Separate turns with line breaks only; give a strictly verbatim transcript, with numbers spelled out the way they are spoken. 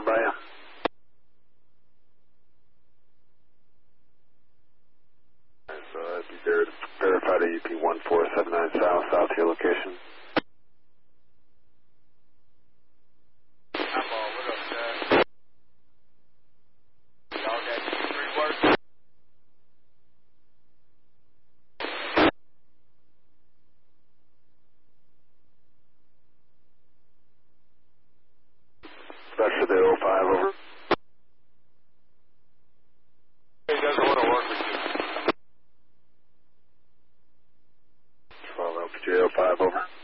run by you. So that'd be ver verified at U P one four seven nine south, south to your location.
I'm all lit up, Chad. Y'all got G three work?
Special the oh five over.
He doesn't want to work with you.
twelve L P J oh five over.